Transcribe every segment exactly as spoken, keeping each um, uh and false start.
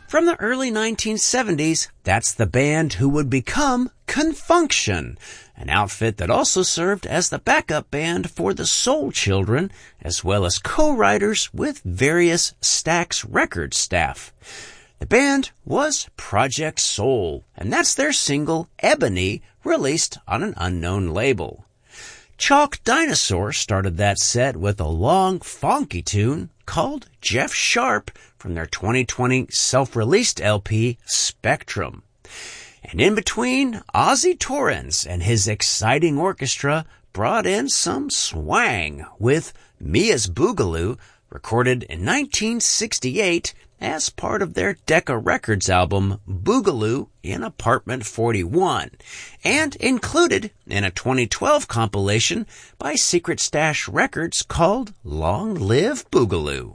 From the early nineteen seventies, that's the band who would become Confunction, an outfit that also served as the backup band for the Soul Children, as well as co-writers with various Stax Records staff. The band was Project Soul, and that's their single, Ebony, released on an unknown label. Chalk Dinosaur started that set with a long, funky tune called Jeff Sharp from their twenty twenty self-released L P, Spectrum. And in between, Ozzy Torrens and his exciting orchestra brought in some swang with Mia's Boogaloo, recorded in nineteen sixty-eight as part of their Decca Records album Boogaloo in Apartment forty-one, and included in a twenty twelve compilation by Secret Stash Records called Long Live Boogaloo.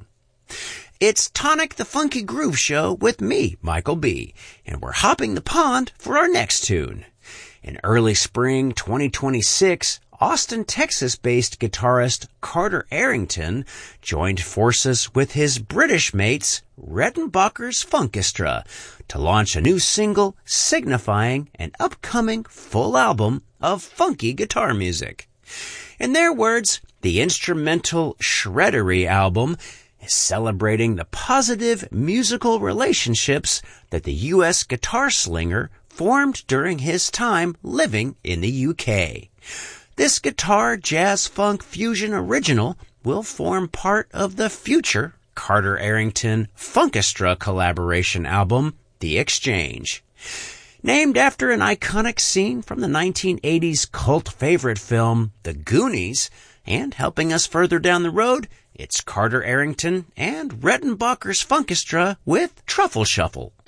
It's Tonic the Funky Groove Show with me, Michael B., and we're hopping the pond for our next tune. In early spring twenty twenty-six, Austin, Texas-based guitarist Carter Arrington joined forces with his British mates Redenbacher's Funkestra to launch a new single signifying an upcoming full album of funky guitar music. In their words, the instrumental Shreddery album is celebrating the positive musical relationships that the U S guitar slinger formed during his time living in the U K. This guitar jazz funk fusion original will form part of the future Carter Arrington Funkestra collaboration album, The Exchange. Named after an iconic scene from the nineteen eighties cult favorite film, The Goonies, and helping us further down the road, it's Carter Arrington and Redenbacher's Funkestra with Truffle Shuffle.